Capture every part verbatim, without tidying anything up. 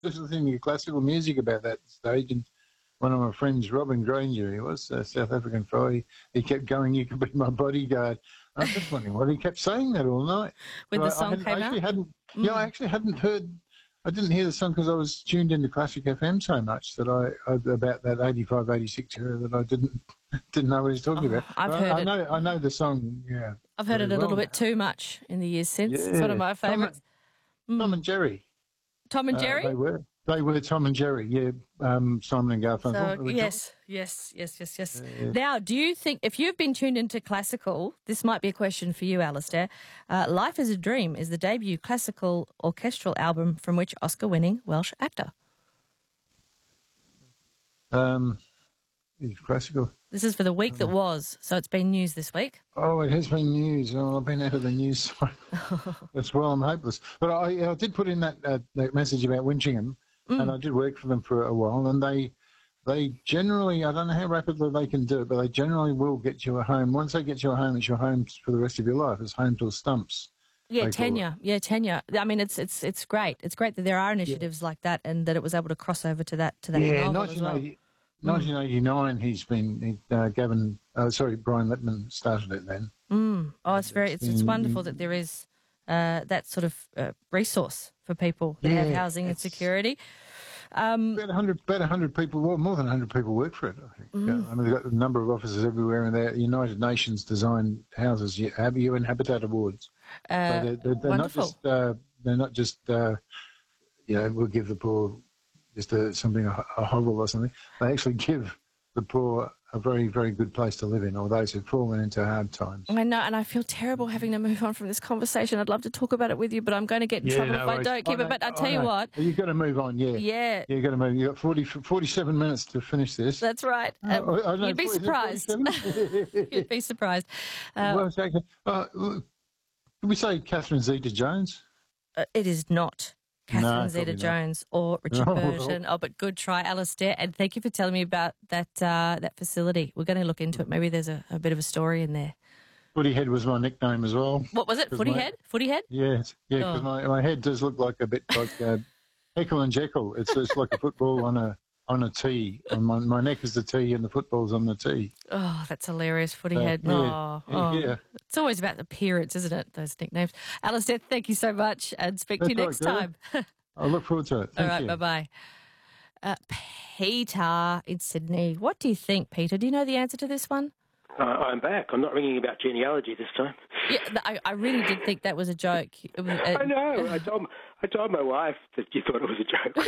just listening to classical music about that stage, and one of my friends, Robin Granger, he was a South African fellow, he, he kept going, "You could be my bodyguard." I was just wondering why he kept saying that all night. When but the I, song I, hadn't, came I actually out? hadn't, Mm. yeah, I actually hadn't heard, I didn't hear the song because I was tuned into Classic F M so much that I, I about that eighty-five, eighty-six era that I didn't didn't know what he was talking Oh, about. I've But heard I, I it. know, I know the song, yeah. I've heard it very a little well bit now. too much in the years since. Yeah. It's one of my Tom, favourites. Tom Mm. and Jerry. Tom and Uh, Jerry? they were. They were Tom and Jerry, yeah. Um, Simon and Garfunkel. So, originally. yes, yes, yes, yes, yes. Uh, Now, do you think, if you've been tuned into classical, this might be a question for you, Alistair. Uh, Life is a Dream is the debut classical orchestral album from which Oscar-winning Welsh actor? um, it's classical. This is for the week that was, so it's been news this week. Oh, it has been news. Oh, I've been out of the news side. That's why I'm hopeless. But I, I did put in that, uh, that message about Winching Mm. and I did work for them for a while, and they they generally, I don't know how rapidly they can do it, but they generally will get you a home. Once they get you a home, it's your home for the rest of your life. It's home till stumps. Yeah, they call it. tenure. Yeah, tenure. I mean, it's it's it's great. It's great that there are initiatives like that, and that it was able to cross over to that to that Yeah, novel as well. nineteen eighty-nine, he's been, he, uh, Gavin, uh, sorry, Brian Littman started it then. Mm. Oh, it's very, it's, it's Mm, wonderful mm. that there is uh, that sort of uh, resource for people that have Yeah, housing and it's- security. Um, About one hundred, about one hundred people, well, more than one hundred people work for it, I think. Mm. Uh, I mean, they've got a number of offices everywhere, and they're United Nations designed houses, U N Habitat Awards. uh, So they're, they're, they're not wonderful. just, uh, they're not just, uh, you know, we'll give the poor just a, something, a, a hovel or something. They actually give the poor a very, very good place to live in, or those who've fallen into hard times. I know, and I feel terrible having to move on from this conversation. I'd love to talk about it with you, but I'm going to get in Yeah, trouble no if I worries. don't keep I it. But know, I'll tell I you know. what. You've got to move on, yeah. Yeah, You've got to move. You've got forty, forty-seven minutes to finish this. that's right. Uh, Uh, I don't know, you'd be is it surprised. forty-seven? You'd be surprised. Uh, Well, it's okay. Uh, look, Can we say Catherine Zeta-Jones? uh, it is not Catherine No, probably not. Zeta-Jones or Richard Oh, well. Burton. Oh, but good try, Alistair. And thank you for telling me about that uh, that facility. We're going to look into it. Maybe there's a, a bit of a story in there. Footy Head was my nickname as well. What was it? 'Cause Footy my- head? Footy head? Yes, yeah, because Oh. my, my head does look like a bit like uh, Heckle and Jekyll. It's just like a football on a on a tee. And my, my neck is the tee and the football's on the tee. Oh, that's hilarious. Footy Uh, head. yeah, Oh, oh. yeah. It's always about the appearance, isn't it? Those nicknames. Alistair, thank you so much and speak to you That's next all right, time. Greta. I look forward to it. All Thank right, you. bye-bye. Uh, Peter in Sydney. What do you think, Peter? Do you know the answer to this one? Uh, I'm back. I'm not ringing about genealogy this time. Yeah, th- I, I really did think that was a joke. It was, uh, I know. I told I told my wife that you thought it was a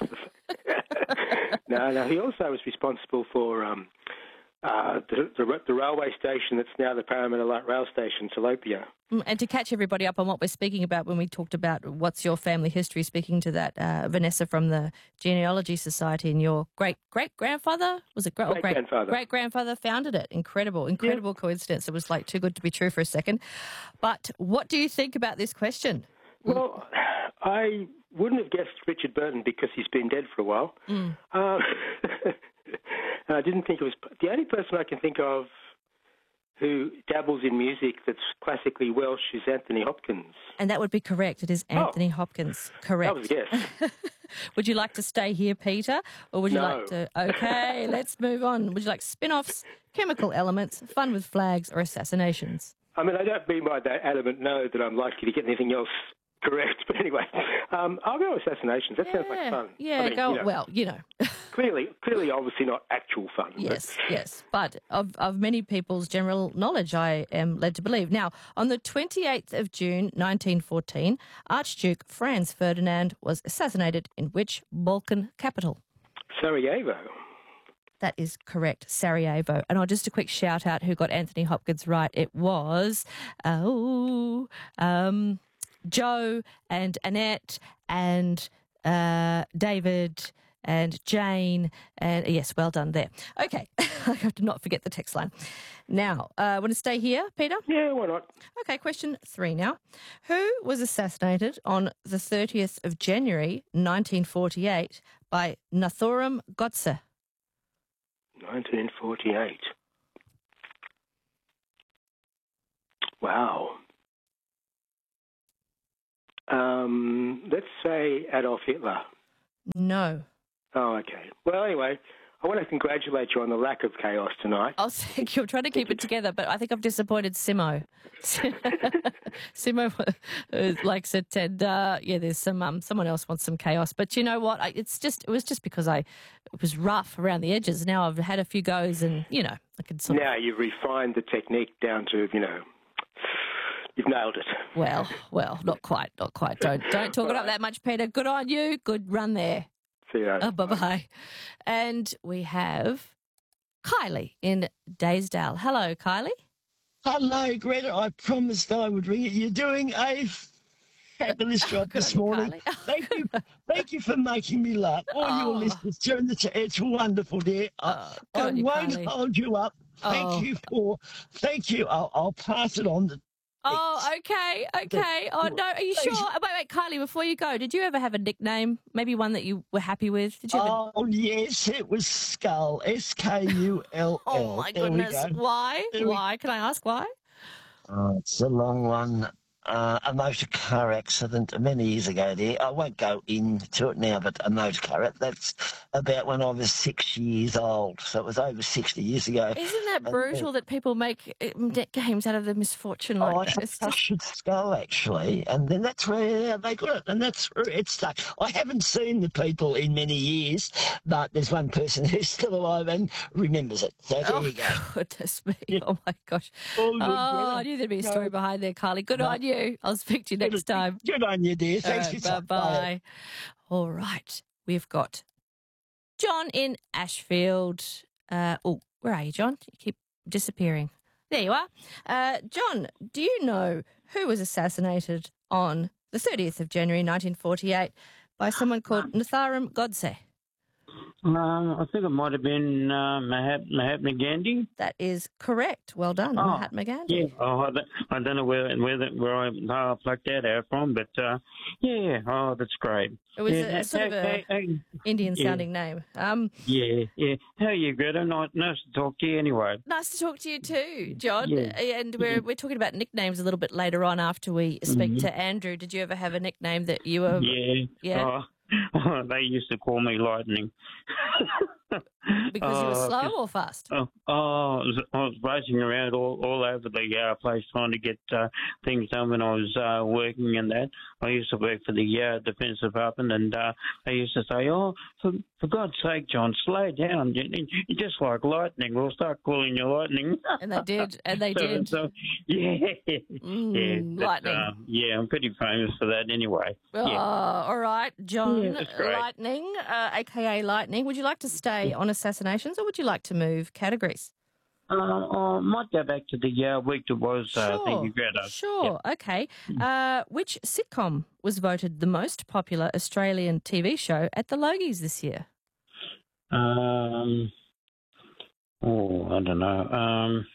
joke. no, no. He also was responsible for um, uh, the, the the railway station that's now the Parramatta Light Rail Station, Salopia. Mm, And to catch everybody up on what we're speaking about when we talked about what's your family history, speaking to that, uh, Vanessa from the Genealogy Society, and your great great grandfather was it great great Great-grandfather. great grandfather founded it. Incredible, incredible coincidence. It was like too good to be true for a second. But what do you think about this question? Well, I wouldn't have guessed Richard Burton because he's been dead for a while. Mm. Uh, and I didn't think it was the only person I can think of who dabbles in music that's classically Welsh is Anthony Hopkins. And that would be correct. It is Anthony Hopkins. Correct. That was a guess. Would you like to stay here, Peter? Or would you No. like to... Okay, let's move on. Would you like spin-offs, chemical elements, fun with flags, or assassinations? I mean, I don't mean by that adamant no that I'm likely to get anything else correct. But anyway, um, I'll go with assassinations. That sounds like fun. Yeah, I mean, go... you know, Well, you know. clearly, clearly, obviously not actual fun. but- Yes, yes. But of, of many people's general knowledge, I am led to believe. Now, on the twenty-eighth of June, nineteen fourteen, Archduke Franz Ferdinand was assassinated in which Balkan capital? Sarajevo. That is correct, Sarajevo. And I'll just a quick shout out who got Anthony Hopkins right. It was, oh, um, Joe and Annette and uh, David and Jane. And yes, well done there. Okay, I have to not forget the text line. Now, uh, want to stay here, Peter? Yeah, why not? Okay, question three now. Who was assassinated on the thirtieth of January, nineteen forty-eight by Nathorum Godse? nineteen forty-eight. Wow. Um, let's say Adolf Hitler. No. Oh, okay. Well, anyway, I want to congratulate you on the lack of chaos tonight. Oh, thank you. I'm trying to keep it together, but I think I've disappointed Simo. Simo uh, likes it, and uh, yeah, there's some um, someone else wants some chaos. But you know what? I, it's just it was just because I it was rough around the edges. Now I've had a few goes, and you know I can sort Now of. you've refined the technique down to, you know, you've nailed it. Well, well, not quite, not quite. Don't don't talk it up that much, Peter. Good on you. Good run there. See you later. Oh, bye bye. And we have Kylie in Daysdale. Hello, Kylie. Hello, Greta. I promised I would ring you. You're doing a fabulous job Good this on you, morning. Kylie. Thank you, thank you for making me laugh. All Oh. your listeners during the chat, it's wonderful, dear. I, Oh, good I on you, won't Kylie. hold you up. Thank Oh. you for, thank you. I'll, I'll pass it on. To, Oh, okay, okay. Oh, no, are you sure? Thanks. Oh, wait, wait, Kylie, before you go, did you ever have a nickname? Maybe one that you were happy with? Did you have a... oh yes, it was Skull. S K U L L. Oh, my There we goodness. go. Why? There we- Why? Can I ask why? Oh, it's a long one. Uh, a motor car accident many years ago there. I won't go into it now, but a motor car, that's about when I was six years old. So it was over sixty years ago. Isn't that And, uh, brutal that people make uh, games out of the misfortune like Oh, I that? had It's a just... crushed skull, actually, and then that's where they got it, and that's where it stuck. I haven't seen the people in many years, but there's one person who's still alive and remembers it. So there Oh, you go. goodness me. Yeah. Oh, my gosh. All Oh, good, I yeah. knew there'd be a No. story behind there, Kylie. Good No. on you. I'll speak to you next Good- time. Good on you, dear. Thanks for your time. Bye-bye. All right. We've got John in Ashfield. Uh, oh, where are you, John? You keep disappearing. There you are. Uh, John, do you know who was assassinated on the thirtieth of January nineteen forty-eight by someone called Natharam Godse? Um, I think it might have been uh, Mahat- Mahatma Gandhi. That is correct. Well done, Oh, Mahatma Gandhi. Yeah, oh, I, don't, I don't know where where, the, where I uh, plucked that out from, but uh, yeah, oh, that's great. It was yeah, a, a sort of a hey, hey, Indian-sounding name. Um, yeah, yeah. How are you, Greta? Nice, nice to talk to you anyway. Nice to talk to you too, John. Yeah. And we're we're talking about nicknames a little bit later on after we speak to Andrew. Did you ever have a nickname that you were? Yeah. Yeah. Oh, they used to call me Lightning. Because you were Oh, slow 'cause- or fast? Oh, oh I, was, I was racing around all, all over the uh, place trying to get uh, things done when I was uh, working and that. I used to work for the uh, Defence Department, and uh, they used to say, oh, for, for God's sake, John, slow down. You- You're just like lightning. We'll start calling you Lightning. And they did, and they So- did. so- yeah. Mm, yeah, but, lightning. uh, yeah, I'm pretty famous for that anyway. Oh, Yeah. all right, John Yeah, that's great. Lightning, uh, aka Lightning. Would you like to stay on assassinations, or would you like to move categories? Uh, I might go back to the uh, week that was. Uh, thank you, Greta. Sure. Okay. Uh, which sitcom was voted the most popular Australian T V show at the Logies this year? Um, oh, I don't know. Um,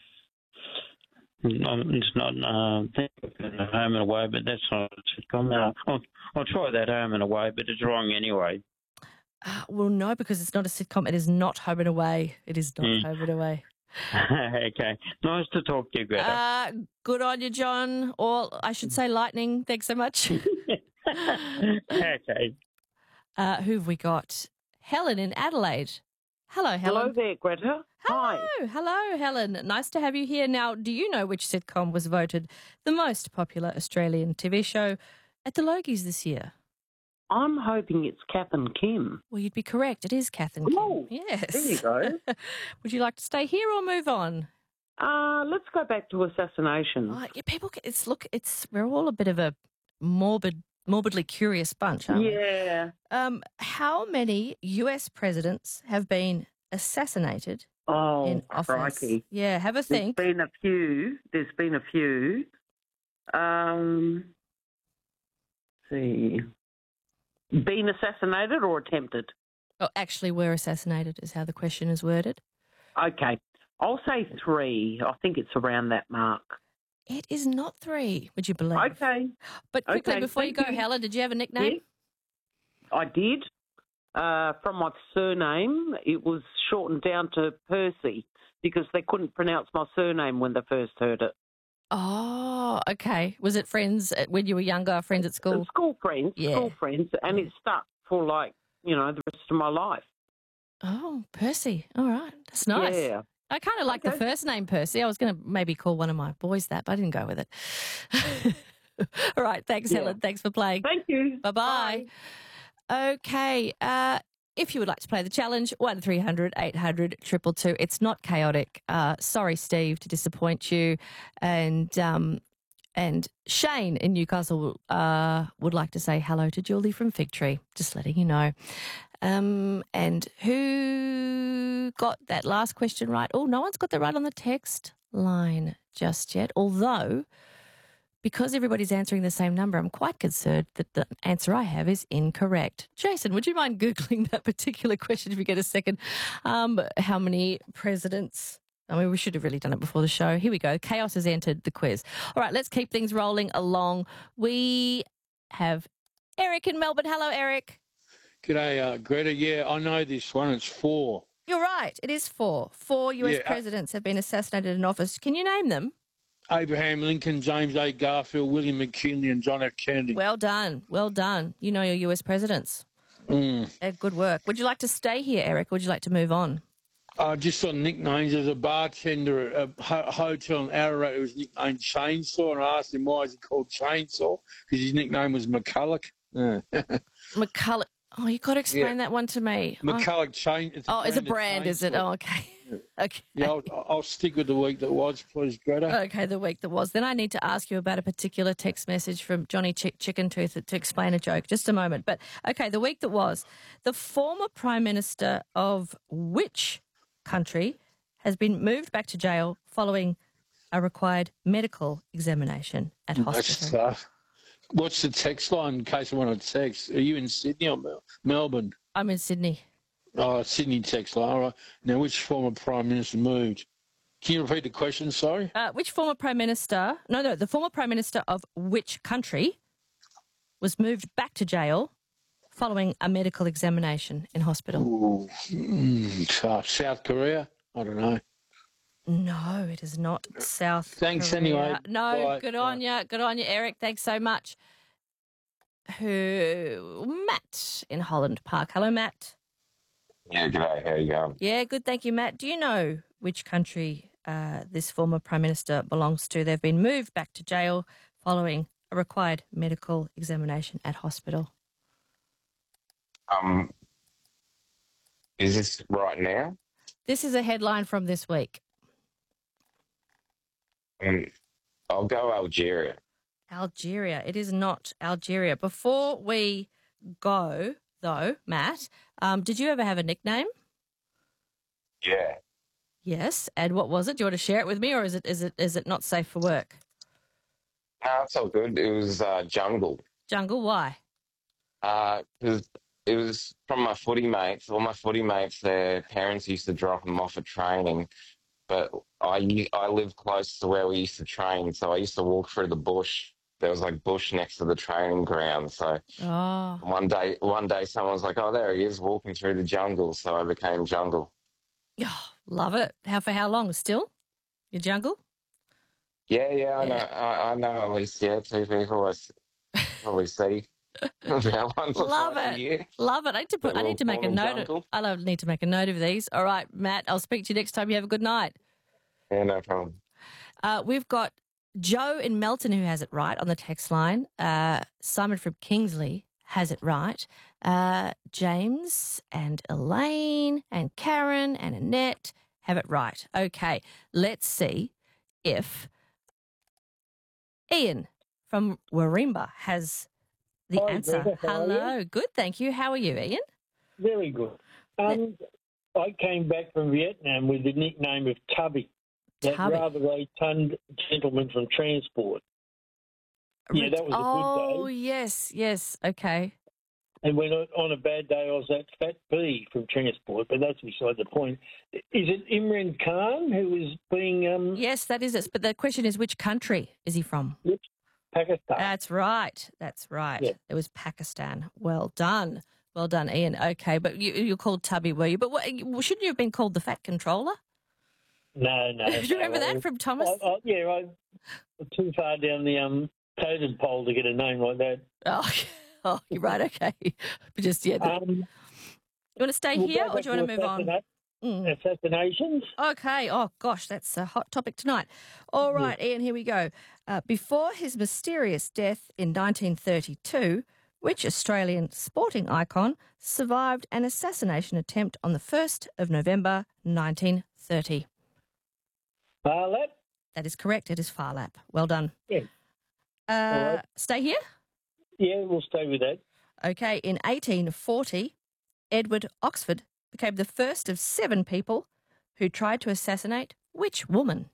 um, it's not. Uh, I think it's Home and Away, but that's not a sitcom. Uh, I'll, I'll try that Home and Away, but it's wrong anyway. Uh, well, no, because it's not a sitcom. It is not Home and Away. It is not Mm. Home and Away. Okay, nice to talk to you, Greta. Uh, good on you, John. Or I should say Lightning. Thanks so much. Okay. Uh, who have we got? Helen in Adelaide. Hello, Helen. Hello there, Greta. Hi. Hello, hello, Helen. Nice to have you here. Now, do you know which sitcom was voted the most popular Australian T V show at the Logies this year? I'm hoping it's Kath and Kim. Well, you'd be correct. It is Kath and Kim. Oh, Yes. there you go. Would you like to stay here or move on? Uh, let's go back to assassination. Oh, yeah, people, it's look, it's we're all a bit of a morbid, morbidly curious bunch, aren't we? Yeah. Um, how many U S presidents have been assassinated Oh, in office? crikey. Yeah, have a There's think. been a few. There's been a few. Um, let's see. Been assassinated or attempted? Oh, actually, were assassinated is how the question is worded. Okay. I'll say three. I think it's around that mark. It is not three, would you believe? Okay. But quickly, Okay, before you thank go, you. Helen, did you have a nickname? Yeah, I did. Uh, from my surname, it was shortened down to Percy because they couldn't pronounce my surname when they first heard it. Oh, okay. Was it friends at, when you were younger, friends at school? School friends, Yeah. school friends, and it stuck for like you know, the rest of my life. Oh, Percy. All right. That's nice. Yeah. I kind of like Okay. the first name Percy. I was going to maybe call one of my boys that, but I didn't go with it. All right. Thanks, Yeah. Helen. Thanks for playing. Thank you. Bye-bye. Okay. Uh, if you would like to play the challenge, one three hundred eight hundred two two two. It's not chaotic. Uh, sorry, Steve, to disappoint you. And um, and Shane in Newcastle uh, would like to say hello to Julie from Fig Tree. Just letting you know. Um, and who got that last question right? Oh, no one's got that right on the text line just yet. Although, because everybody's answering the same number, I'm quite concerned that the answer I have is incorrect. Jason, would you mind Googling that particular question if you get a second? Um, how many presidents? I mean, we should have really done it before the show. Here we go. Chaos has entered the quiz. All right, let's keep things rolling along. We have Eric in Melbourne. Hello, Eric. G'day, uh, Greta. Yeah, I know this one. It's four. You're right. It is four. Four U S Yeah, uh, presidents have been assassinated in office. Can you name them? Abraham Lincoln, James A. Garfield, William McKinley, and John F. Kennedy. Well done. Well done. You know your U S presidents. Mm. Uh, good work. Would you like to stay here, Eric, or would you like to move on? Uh, just on nicknames, there's a bartender at a ho- hotel in Ararat who was nicknamed Chainsaw, and I asked him why is he called Chainsaw, because his nickname was McCulloch. Yeah. McCulloch. Oh, you got to explain Yeah. that one to me. McCulloch Chain. It's Oh, it's a of brand, is it? Chainsaw. Oh, okay. Okay. Yeah, I'll, I'll stick with the week that was, please, Greta. Okay, the week that was. Then I need to ask you about a particular text message from Johnny Chick Chicken Tooth to explain a joke. Just a moment. But, okay, the week that was. The former Prime Minister of which country has been moved back to jail following a required medical examination at That's hospital? tough. What's the text line in case I want to text? Are you in Sydney or Mel- Melbourne? I'm in Sydney. Oh, Sydney text line. All right. Now, which former Prime Minister moved? Can you repeat the question? Sorry. Uh, which former Prime Minister, no, no, the former Prime Minister of which country was moved back to jail following a medical examination in hospital? Ooh, mm, tough. South Korea? I don't know. No, it is not South Thanks Korea. anyway. No, Bye. good on you. Good on you, Eric. Thanks so much. Who? Matt in Holland Park. Hello, Matt. Yeah, g'day. How you going? Yeah, good. Thank you, Matt. Do you know which country uh, this former Prime Minister belongs to? They've been moved back to jail following a required medical examination at hospital. Um, is this right now? This is a headline from this week. Um, I'll go Algeria. Algeria. It is not Algeria. Before we go, though, Matt, um, did you ever have a nickname? Yeah. Yes. And what was it? Do you want to share it with me, or is it is it is it not safe for work? No, it's all good. It was uh, Jungle. Jungle. Why? Uh, cause it was from my footy mates. All my footy mates, their parents used to drop them off at training, but I I lived close to where we used to train, so I used to walk through the bush. There was like bush next to the training ground. So Oh, one day, one day, someone was like, "Oh, there he is, walking through the jungle." So I became Jungle. oh love it. How for how long? Still, your jungle? Yeah, yeah, I know. Yeah. I, I know at least, yeah, two people I s- probably see about once or Love twice it. a year. Love it. I need to put. I Little need to make a portal note. Of, jungle. I love- need to make a note of these. All right, Matt. I'll speak to you next time. You have a good night. Yeah, no problem. Uh, we've got Joe in Melton who has it right on the text line. Uh, Simon from Kingsley has it right. Uh, James and Elaine and Karen and Annette have it right. Okay, let's see if Ian from Warimba has the Hi, answer. Greta, how are you? Hello, good, thank you. How are you, Ian? Very good. Um, I came back from Vietnam with the nickname of Tubby, that Tubby. rather rotund gentleman from Transport. Yeah, that was a good Oh, day. yes, yes. Okay. And when I- on a bad day, I was that Fat B from Transport, but that's beside the point. Is it Imran Khan who is being um, Yes, that is it. But the question is, which country is he from? Pakistan? That's right. That's right. Yeah. It was Pakistan. Well done. Well done, Ian. Okay, but you you called Tubby, were you? But what, shouldn't you have been called the Fat Controller? No, no. Do you remember no. that from Thomas? I, I, yeah, I too far down the um totem pole to get a name like that. Oh, oh, you're right. Okay, but just yeah. The, Um, You want to stay We'll here go or back do you want to move on? assassinate- Mm. Assassinations. Okay. Oh, gosh, that's a hot topic tonight. All right, Ian, here we go. Uh, before his mysterious death in nineteen thirty-two, which Australian sporting icon survived an assassination attempt on the first of November nineteen thirty? Barlap. That is correct. It is Phar Lap. Well done. Yeah. Uh, All right. Stay here? Yeah, we'll stay with that. Okay, in eighteen forty, Edward Oxford became the first of seven people who tried to assassinate which woman?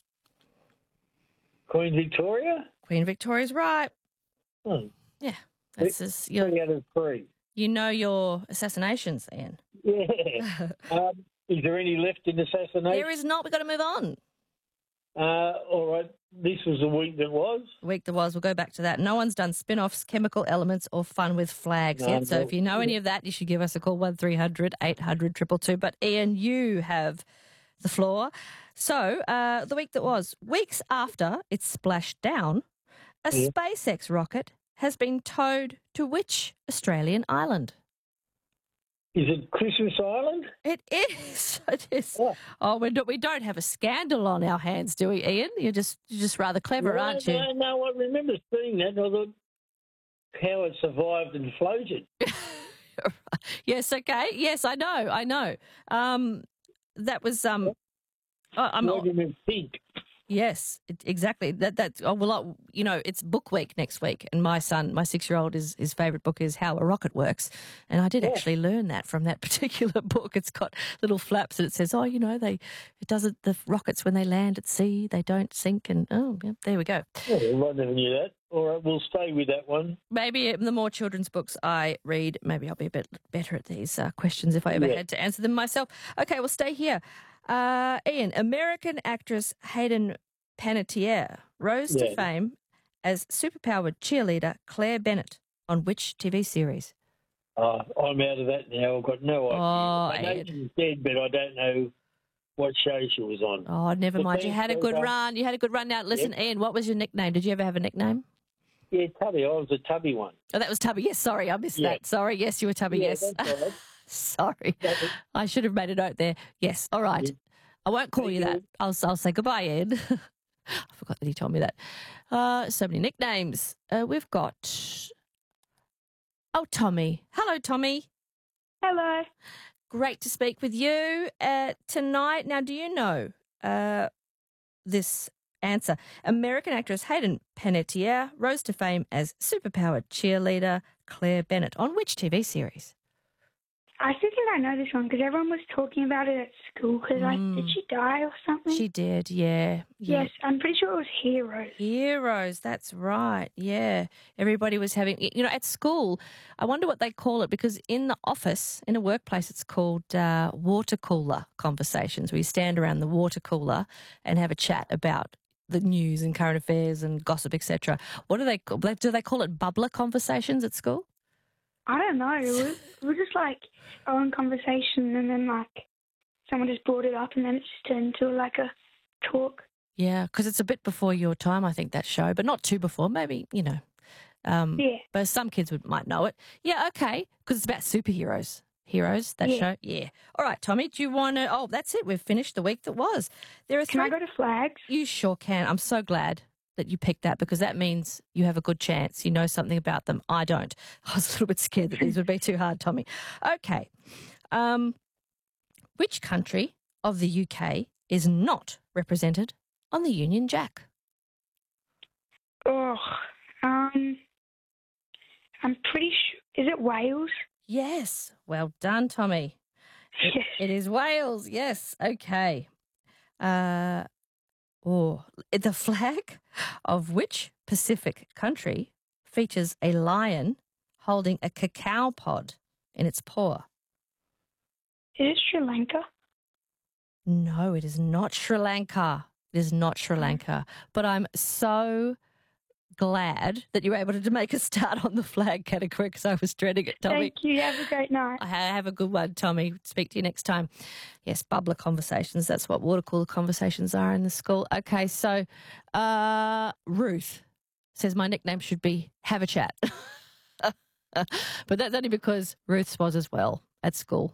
Queen Victoria. Queen Victoria's right. Hmm. Yeah, this is you. Three out of three. You know your assassinations, Ian. Yeah. um, is there any left in assassination? There is not. We've got to move on. Uh, all right. This was the week that was. The week that was. We'll go back to that. No one's done spin-offs, chemical elements, or fun with flags No, yet. So no. if you know any of that, you should give us a call, one three hundred eight hundred two two two. But Ian, you have the floor. So uh, the week that was, weeks after it splashed down, a Yeah. SpaceX rocket has been towed to which Australian island? Is it Christmas Island? It is. It is. Oh. Oh, we don't, we don't have a scandal on our hands, do we, Ian? You're just you're just rather clever, no, aren't you? No, no, I remember seeing that. And I thought how it survived and floated. Yes, okay. Yes, I know. I know. Um, that was um. I- I'm What do you mean pink? yes, it, exactly. That that. Oh, well, I- you know, it's book week next week, and my son, my six-year-old, his his favourite book is How a Rocket Works, and I did Yeah. actually learn that from that particular book. It's got little flaps, and it says, "Oh, you know, they it doesn't the rockets when they land at sea, they don't sink." And oh, yeah, there we go. Oh, well, I never knew that. All right, we'll stay with that one. Maybe the more children's books I read, maybe I'll be a bit better at these uh, questions if I ever Yeah. had to answer them myself. Okay, we'll stay here. Uh, Ian, American actress Hayden Panettiere rose to Yeah. fame as superpowered cheerleader Claire Bennett on which T V series? Uh, I'm out of that now. I've got no idea. Oh, I know Ed. she's dead, but I don't know what show she was on. Oh, never But mind. You thanks, had a good well done. run. You had a good run. Now, listen, Ian, what was your nickname? Did you ever have a nickname? Yeah, Tubby. I was a Tubby one. Oh, that was Tubby. Yes, sorry, I missed Yeah. that. Sorry, yes, you were Tubby. Yeah, yes. that's all right. Sorry. That was- I should have made a note there. Yes. All right. Yeah. I won't call Thank you that. you. I'll, I'll say goodbye, Ed. I forgot that he told me that. Uh, so many nicknames. Uh, we've got. Oh, Tommy. Hello, Tommy. Hello. Great to speak with you uh, tonight. Now, do you know uh, this answer? American actress Hayden Panettiere rose to fame as superpowered cheerleader Claire Bennett on which T V series? I still think I know this one because everyone was talking about it at school. Because like, did Mm. she die or something? She did, yeah. yeah. Yes, I'm pretty sure it was Heroes. Heroes, that's right. Yeah. Everybody was having, you know, at school, I wonder what they call it because in the office, in a workplace, it's called uh, water cooler conversations where you stand around the water cooler and have a chat about the news and current affairs and gossip, et cetera. What do they call, do they call it bubbler conversations at school? I don't know. It was, it was just like our own conversation, and then like someone just brought it up, and then it just turned into like a talk. Yeah, because it's a bit before your time, I think, that show, but not too before. Maybe, you know. Um, Yeah. But some kids would might know it. Yeah, okay, because it's about superheroes. Heroes, that Yeah. show? Yeah. All right, Tommy, do you want to... Oh, that's it. We've finished the week that was. There are Can I three... go to flags? You sure can. I'm so glad that you picked that because that means you have a good chance. You know something about them. I don't. I was a little bit scared that these would be too hard, Tommy. Okay. Um, which country of the U K is not represented on the Union Jack? Oh, um, I'm pretty sure. Is it Wales? Yes. Well done, Tommy. It, Yes. it is Wales. Yes. Okay. Uh, oh, the flag of which Pacific country features a lion holding a cacao pod in its paw? Is it Sri Lanka? No, it is not Sri Lanka. It is not Sri Lanka. But I'm so glad that you were able to make a start on the flag category because I was dreading it, Tommy. Thank you. Have a great night. I ha- have a good one, Tommy. Speak to you next time. Yes, bubbler conversations. That's what water cooler conversations are in the school. Okay, so uh, Ruth says my nickname should be Have a Chat. But that's only because Ruth's was as well at school.